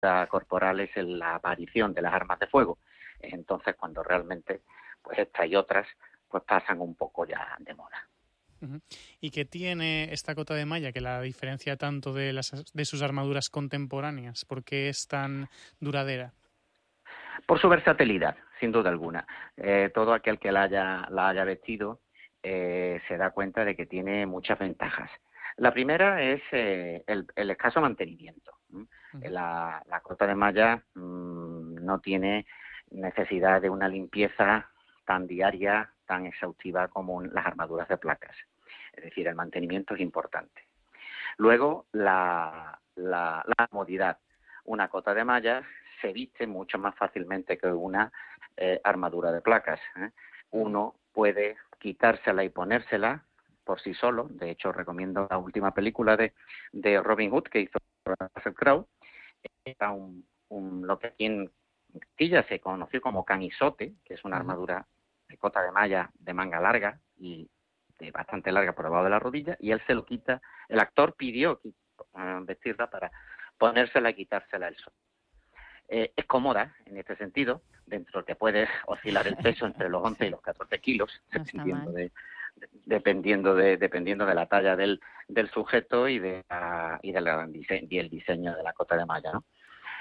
corporal es la aparición de las armas de fuego. Entonces, cuando realmente, pues estas y otras, pues pasan un poco ya de moda. Uh-huh. ¿Y qué tiene esta cota de malla que la diferencia tanto de sus armaduras contemporáneas? ¿Por qué es tan duradera? Por su versatilidad, sin duda alguna. Todo aquel que la haya vestido se da cuenta de que tiene muchas ventajas. La primera es el escaso mantenimiento. Uh-huh. La cota de malla no tiene necesidad de una limpieza tan diaria, tan exhaustiva como las armaduras de placas. Es decir, el mantenimiento es importante. Luego, la comodidad. Una cota de malla se viste mucho más fácilmente que una armadura de placas. Uno puede quitársela y ponérsela por sí solo. De hecho, recomiendo la última película de Robin Hood que hizo Russell Crowe. Era lo que aquí en Castilla se conoció como camisote, que es una armadura de cota de malla de manga larga y bastante larga por debajo de la rodilla, y él se lo quita. El actor pidió vestirla para ponérsela y quitársela él solo. Es cómoda en este sentido, dentro que puede oscilar el peso entre los 11 y los 14 kilos, dependiendo de la talla del sujeto y del diseño de la cota de malla, ¿no?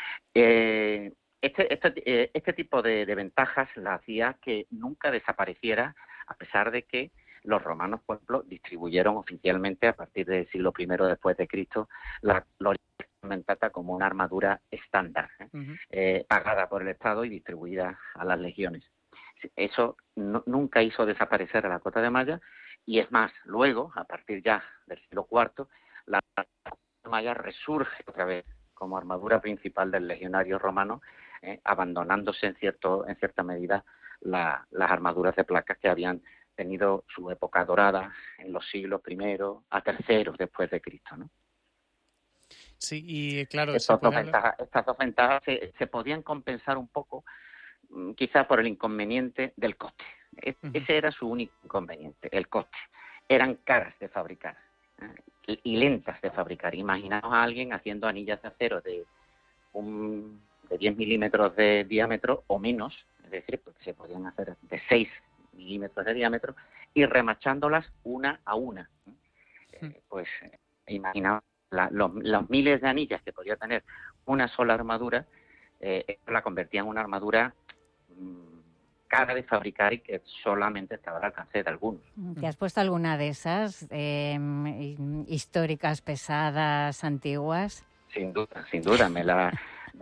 Este tipo de ventajas la hacía que nunca desapareciera, a pesar de que los romanos, por ejemplo, distribuyeron oficialmente a partir del siglo I después de Cristo la gloria aumentata como una armadura estándar, pagada por el Estado y distribuida a las legiones. Eso nunca hizo desaparecer a la cota de malla, y es más, luego, a partir ya del siglo IV, la cota de malla resurge otra vez como armadura principal del legionario romano, abandonándose en cierta medida las armaduras de placas que habían tenido su época dorada en los siglos I a III después de Cristo, ¿no? Sí, y claro, estas dos ventajas se podían compensar un poco, quizás por el inconveniente del coste. Ese era su único inconveniente, el coste. Eran caras de fabricar y lentas de fabricar. Imaginaos a alguien haciendo anillas de acero de 10 milímetros de diámetro o menos, es decir, porque se podían hacer de 6 milímetros de diámetro, y remachándolas una a una. Pues imaginaos los miles de anillas que podía tener una sola armadura, la convertía en una armadura cara de fabricar y que solamente estaba al alcance de algunos. ¿Te has puesto alguna de esas históricas, pesadas, antiguas? Sin duda, me la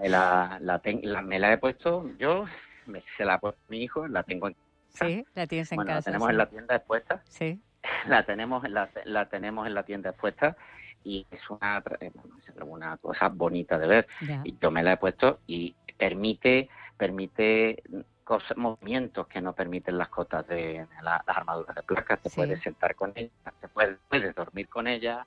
he puesto yo, se la ha puesto mi hijo, la tengo en casa. Sí, la tienes en casa. La tenemos en la tienda expuesta. Sí. La tenemos en la tienda expuesta, y es una cosa bonita de ver. Ya. Y yo me la he puesto y permite movimientos que no permiten las cotas de las armaduras de placas. Te puedes sentar con ella, puedes dormir con ella,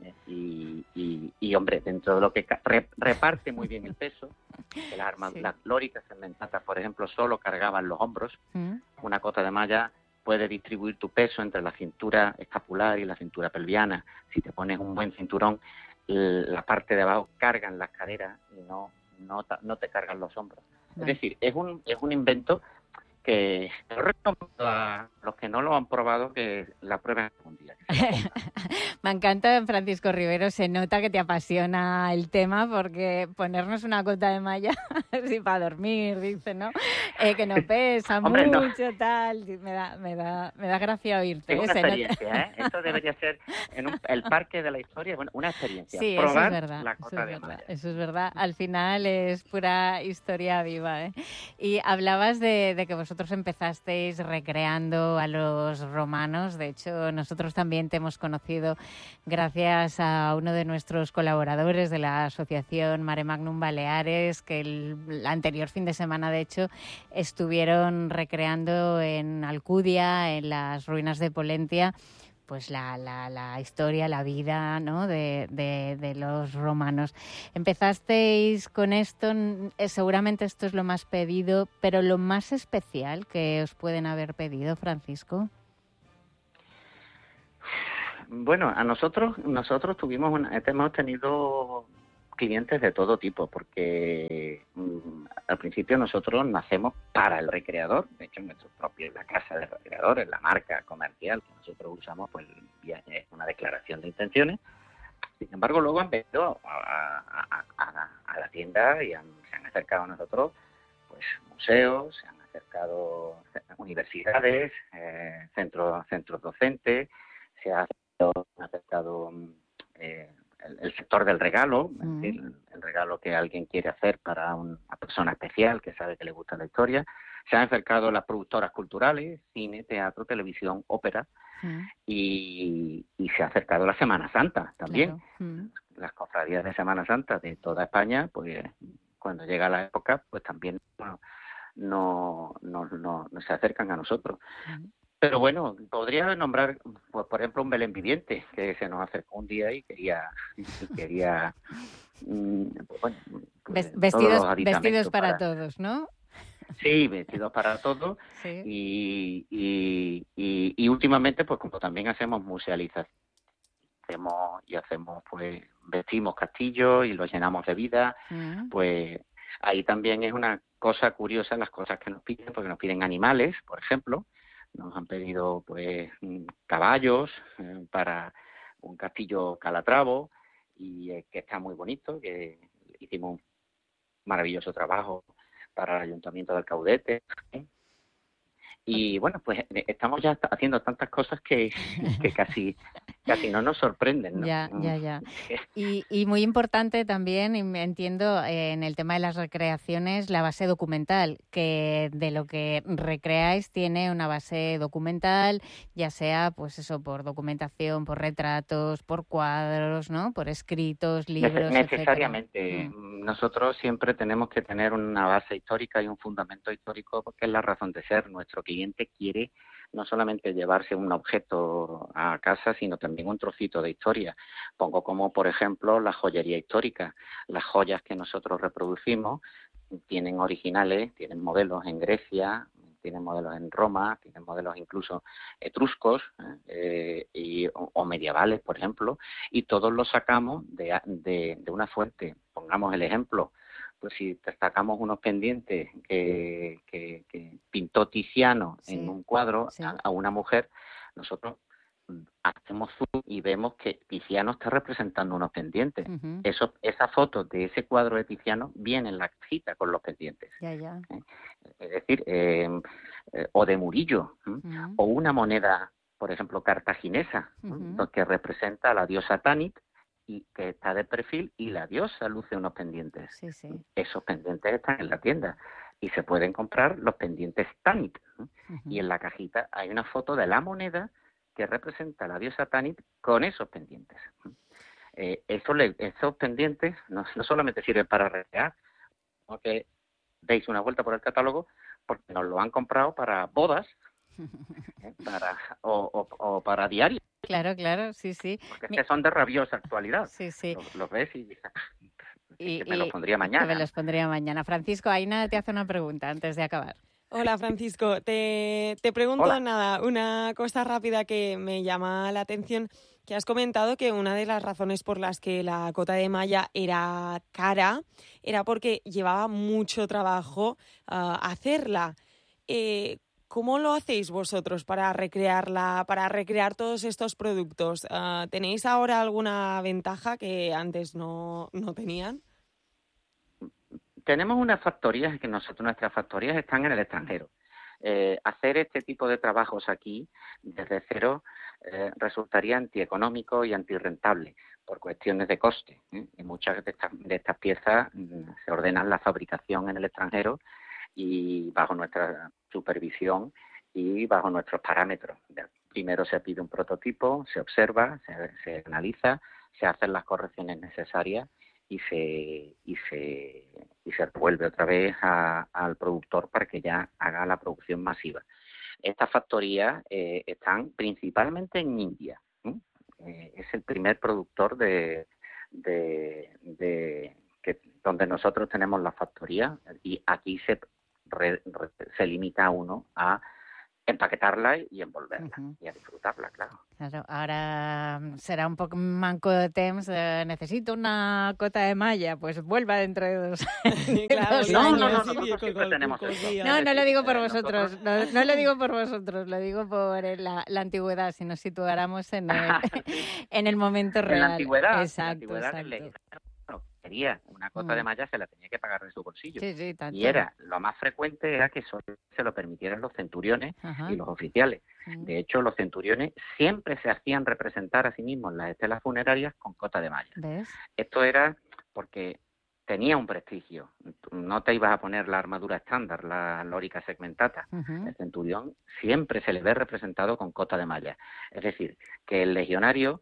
y hombre, dentro de lo que reparte muy bien el peso, que las glóricas segmentatas, por ejemplo, solo cargaban los hombros. Una cota de malla puede distribuir tu peso entre la cintura escapular y la cintura pelviana. Si te pones un buen cinturón, la parte de abajo cargan las caderas y no te cargan los hombros. Es decir, es un invento que yo recomiendo a los que no lo han probado que la prueben algún día. Me encanta, Francisco Rivero, se nota que te apasiona el tema, porque ponernos una cota de malla así para dormir, dice, ¿no? Que no pesa mucho, tal, me da gracia oírte. Es una experiencia, ¿eh? Esto debería ser en el parque de la historia, bueno, una experiencia. Sí, probar eso es verdad, la cota de malla. Eso es verdad, al final es pura historia viva, ¿eh? Y hablabas de que vosotros empezasteis recreando a los romanos. De hecho, nosotros también te hemos conocido gracias a uno de nuestros colaboradores de la asociación Mare Magnum Baleares, que el anterior fin de semana, de hecho, estuvieron recreando en Alcudia, en las ruinas de Polentia, pues la historia, la vida, ¿no?, de los romanos. Empezasteis con esto, seguramente esto es lo más pedido, pero lo más especial que os pueden haber pedido, Francisco. Bueno, a nosotros hemos tenido clientes de todo tipo, porque al principio nosotros nacemos para el recreador. De hecho, la casa del recreador, es la marca comercial que nosotros usamos, pues es una declaración de intenciones. Sin embargo, luego han venido a la tienda y se han acercado a nosotros, pues museos, se han acercado universidades, centros docentes, se han acercado el sector del regalo, es decir, el regalo que alguien quiere hacer para una persona especial que sabe que le gusta la historia. Se han acercado las productoras culturales, cine, teatro, televisión, ópera, y se ha acercado la Semana Santa también. Claro. Las cofradías de Semana Santa de toda España, pues cuando llega la época, pues también no se acercan a nosotros. Pero bueno, podría nombrar, pues, por ejemplo, un Belén viviente, que se nos acercó un día y quería bueno, pues, vestidos para todos, ¿no? Sí, vestidos para todos. Sí. Y últimamente, pues como también hacemos musealización, pues vestimos castillos y los llenamos de vida, pues ahí también es una cosa curiosa las cosas que nos piden, porque nos piden animales, por ejemplo. Nos han pedido pues caballos para un castillo Calatravo, y que está muy bonito, que hicimos un maravilloso trabajo para el Ayuntamiento de Alcaudete. Y bueno, pues estamos ya haciendo tantas cosas que casi no nos sorprenden, ¿no? Ya. Y muy importante también, y me entiendo, en el tema de las recreaciones, la base documental, que de lo que recreáis tiene una base documental, ya sea, pues eso, por documentación, por retratos, por cuadros, ¿no? Por escritos, libros, necesariamente. Etcétera. Nosotros siempre tenemos que tener una base histórica y un fundamento histórico, porque es la razón de ser. Nuestro cliente quiere no solamente llevarse un objeto a casa, sino también un trocito de historia. Pongo como, por ejemplo, la joyería histórica. Las joyas que nosotros reproducimos tienen originales, tienen modelos en Grecia, tienen modelos en Roma, tienen modelos incluso etruscos o medievales, por ejemplo, y todos los sacamos de una fuente. Pongamos el ejemplo, pues si destacamos unos pendientes que pintó Tiziano en un cuadro a una mujer, nosotros hacemos zoom y vemos que Tiziano está representando unos pendientes. Esa foto de ese cuadro de Tiziano viene en la cita con los pendientes. Es decir, o de Murillo, o una moneda, por ejemplo, cartaginesa, que representa a la diosa Tanit, y que está de perfil, y la diosa luce unos pendientes. Esos pendientes están en la tienda y se pueden comprar los pendientes Tanit. Y en la cajita hay una foto de la moneda que representa a la diosa Tanit con esos pendientes. Esos pendientes no solamente sirven para recrear, sino que deis una vuelta por el catálogo, porque nos lo han comprado para bodas, o para diarios. Claro, sí. Porque es que son de rabiosa actualidad. Sí. Los ves y que me los pondría mañana. Que me los pondría mañana. Francisco, Aina te hace una pregunta antes de acabar. Hola, Francisco. Te pregunto una cosa rápida que me llama la atención, que has comentado que una de las razones por las que la cota de malla era cara era porque llevaba mucho trabajo hacerla. ¿Cómo lo hacéis vosotros para recrearla, para recrear todos estos productos? ¿Tenéis ahora alguna ventaja que antes no tenían? Tenemos unas factorías nuestras factorías están en el extranjero. Hacer este tipo de trabajos aquí desde cero resultaría antieconómico y antirrentable por cuestiones de coste. Y muchas de estas piezas se ordenan la fabricación en el extranjero y bajo nuestra supervisión y bajo nuestros parámetros. Primero se pide un prototipo, se observa, se analiza, se hacen las correcciones necesarias y se devuelve otra vez al productor para que ya haga la producción masiva. Estas factorías están principalmente en India. Es el primer productor donde nosotros tenemos la factoría, y aquí se limita uno a empaquetarla y envolverla y a disfrutarla, claro. Claro, ahora será un poco manco de temps. Necesito una cota de malla, pues vuelva dentro de 2 años. Claro, No, nosotros siempre tenemos eso. No lo digo por vosotros, no lo digo por vosotros, lo digo por la antigüedad, si nos situáramos en el momento real. En la antigüedad, exacto. Quería una cota de malla, se la tenía que pagar de su bolsillo. Sí, tanto. Y lo más frecuente era que solo se lo permitieran los centuriones y los oficiales. De hecho, los centuriones siempre se hacían representar a sí mismos en las estelas funerarias con cota de malla. ¿Ves? Esto era porque tenía un prestigio. No te ibas a poner la armadura estándar, la lorica segmentata. El centurión siempre se le ve representado con cota de malla. Es decir, que el legionario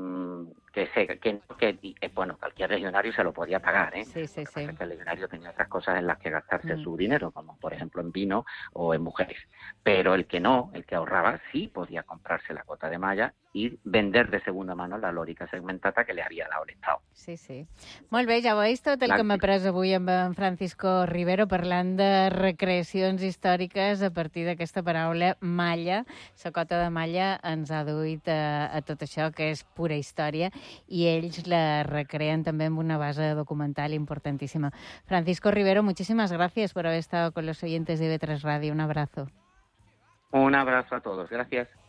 bueno, cualquier legionario se lo podía pagar, ¿eh? Sí. El legionario tenía otras cosas en las que gastarse su dinero, como por ejemplo en vino o en mujeres. Pero el que ahorraba, sí podía comprarse la cota de malla i vender de segunda mano la lòrica segmentata que li havia dado l'Estat. Sí, sí. Molt bé, ja veus tot el que m'ha pres avui amb en Francisco Rivero parlant de recreacions històriques a partir d'aquesta paraula malla. La cota de malla ens ha duit a tot això, que és pura història, i ells la recreen també amb una base documental importantíssima. Francisco Rivero, muchísimas gracias por haber estado con los oyentes de IB3 Radio. Un abrazo. Un abrazo a todos. Gracias.